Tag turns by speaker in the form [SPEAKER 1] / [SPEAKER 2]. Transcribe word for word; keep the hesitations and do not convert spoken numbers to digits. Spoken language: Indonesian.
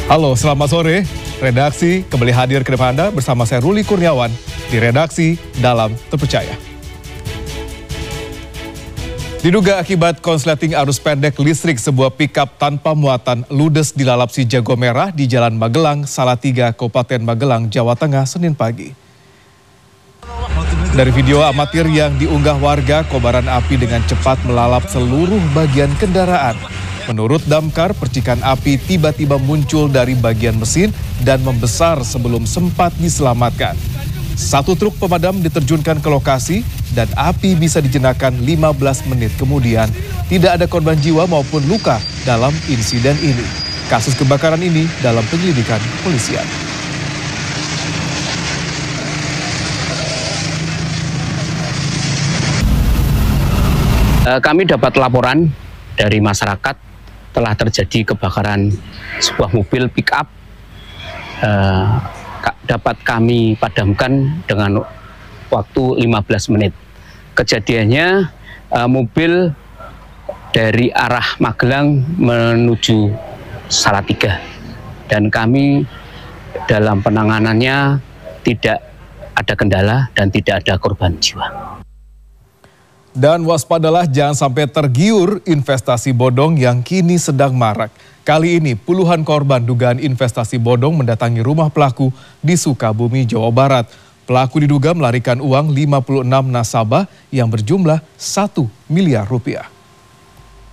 [SPEAKER 1] Halo, selamat sore. Redaksi kembali hadir ke depan Anda bersama saya Ruli Kurniawan di Redaksi Dalam Terpercaya. Diduga akibat konsleting arus pendek listrik, sebuah pickup tanpa muatan ludes dilalap si jago merah di Jalan Magelang, Salatiga, Kabupaten Magelang, Jawa Tengah, Senin pagi. Dari video amatir yang diunggah warga, kobaran api dengan cepat melalap seluruh bagian kendaraan. Menurut damkar, percikan api tiba-tiba muncul dari bagian mesin dan membesar sebelum sempat diselamatkan. Satu truk pemadam diterjunkan ke lokasi dan api bisa dijenakkan lima belas menit kemudian. Tidak ada korban jiwa maupun luka dalam insiden ini. Kasus kebakaran ini dalam penyelidikan kepolisian.
[SPEAKER 2] Kami dapat laporan dari masyarakat telah terjadi kebakaran sebuah mobil pick up. Eh, dapat kami padamkan dengan waktu lima belas menit. Kejadiannya eh, mobil dari arah Magelang menuju Salatiga, dan kami dalam penanganannya tidak ada kendala dan tidak ada korban jiwa.
[SPEAKER 1] Dan waspadalah jangan sampai tergiur investasi bodong yang kini sedang marak. Kali ini puluhan korban dugaan investasi bodong mendatangi rumah pelaku di Sukabumi, Jawa Barat. Pelaku diduga melarikan uang lima puluh enam nasabah yang berjumlah satu miliar rupiah.